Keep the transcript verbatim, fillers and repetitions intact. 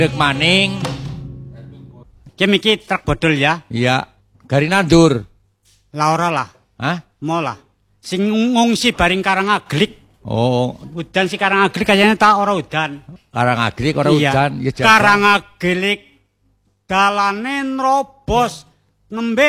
Dek maning. Kem iki truk bodol ya. Iya. Gari nandur. Lah ora lah. Hah? Mola. Sing ngungsi baring Karangaglik. Oh, Udan si Karangaglik kayaknya tak ora udan. Karangaglik ora Iya. udan. Ya jaga. Karangaglik dalane nrobos nembe